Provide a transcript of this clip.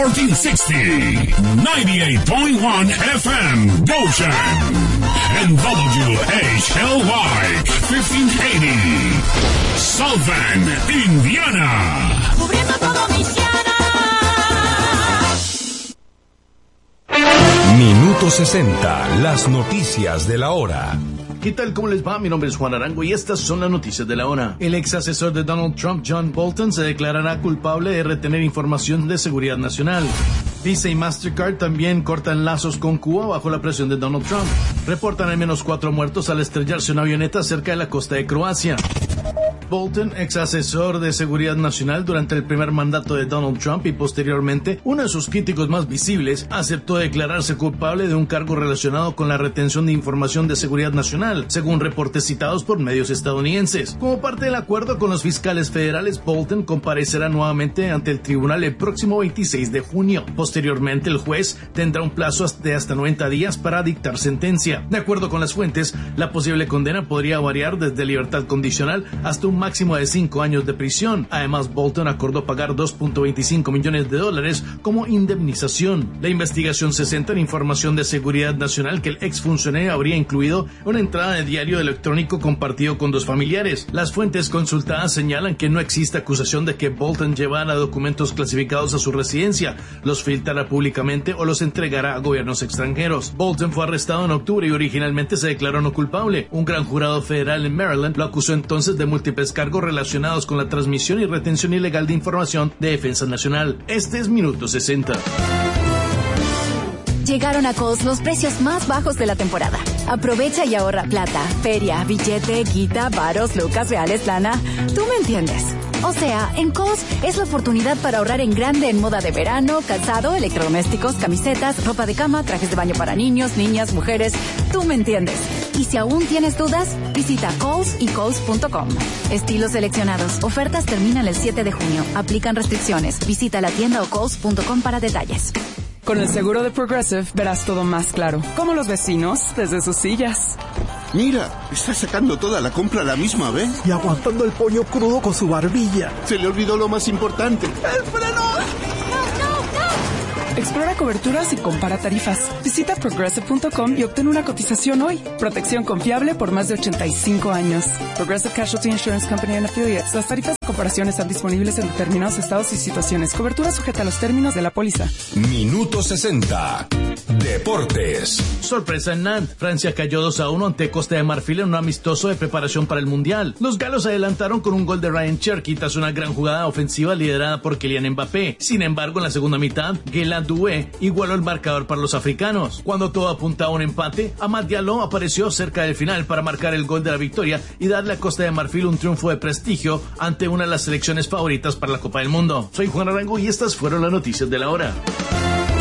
1460, 98.1 FM, Goshen, and WHLY, 1580, South Bend, Indiana. Cubriendo todo Michiana. Minuto 60, las noticias de la hora. ¿Qué tal? ¿Cómo les va? Mi nombre es Juan Arango y estas son las noticias de la hora. El ex asesor de Donald Trump, John Bolton, se declarará culpable de retener información de seguridad nacional. Visa y Mastercard también cortan lazos con Cuba bajo la presión de Donald Trump. Reportan al menos 4 muertos al estrellarse una avioneta cerca de la costa de Croacia. Bolton, ex asesor de seguridad nacional durante el primer mandato de Donald Trump y posteriormente uno de sus críticos más visibles, aceptó declararse culpable de un cargo relacionado con la retención de información de seguridad nacional, según reportes citados por medios estadounidenses. Como parte del acuerdo con los fiscales federales, Bolton comparecerá nuevamente ante el tribunal el próximo 26 de junio. Posteriormente, el juez tendrá un plazo de hasta 90 días para dictar sentencia. De acuerdo con las fuentes, la posible condena podría variar desde libertad condicional hasta un máximo de 5 años de prisión. Además, Bolton acordó pagar $2.25 millones como indemnización. La investigación se centra en información de seguridad nacional que el exfuncionario habría incluido en una entrada de diario electrónico compartido con 2 familiares. Las fuentes consultadas señalan que no existe acusación de que Bolton llevara documentos clasificados a su residencia, los filtrara públicamente o los entregara a gobiernos extranjeros. Bolton fue arrestado en octubre y originalmente se declaró no culpable. Un gran jurado federal en Maryland lo acusó entonces de múltiples cargos relacionados con la transmisión y retención ilegal de información de defensa nacional. Este es Minuto 60. Llegaron a Kohl's los precios más bajos de la temporada. Aprovecha y ahorra plata, feria, billete, guita, varos, lucas, reales, lana. Tú me entiendes. O sea, en Kohl's es la oportunidad para ahorrar en grande en moda de verano, calzado, electrodomésticos, camisetas, ropa de cama, trajes de baño para niños, niñas, mujeres. Tú me entiendes. Y si aún tienes dudas, visita Kohl's y Kohl's.com. Estilos seleccionados. Ofertas terminan el 7 de junio. Aplican restricciones. Visita la tienda o Kohl's.com para detalles. Con el seguro de Progressive verás todo más claro. Como los vecinos desde sus sillas. Mira, está sacando toda la compra a la misma vez. Y aguantando el pollo crudo con su barbilla. Se le olvidó lo más importante. ¡El freno! Explora coberturas y compara tarifas. Visita Progressive.com y obtén una cotización hoy. Protección confiable por más de 85 años. Progressive Casualty Insurance Company and Affiliates. Las tarifas de comparación están disponibles en determinados estados y situaciones. Cobertura sujeta a los términos de la póliza. Minuto 60. Deportes. Sorpresa en Nantes. Francia cayó 2-1 ante Costa de Marfil en un amistoso de preparación para el Mundial. Los galos adelantaron con un gol de Ryan Cherki tras una gran jugada ofensiva liderada por Kylian Mbappé. Sin embargo, en la segunda mitad, Guelad Doué igualó el marcador para los africanos. Cuando todo apuntaba a un empate, Amad Diallo apareció cerca del final para marcar el gol de la victoria y darle a Costa de Marfil un triunfo de prestigio ante una de las selecciones favoritas para la Copa del Mundo. Soy Juan Arango y estas fueron las noticias de la hora.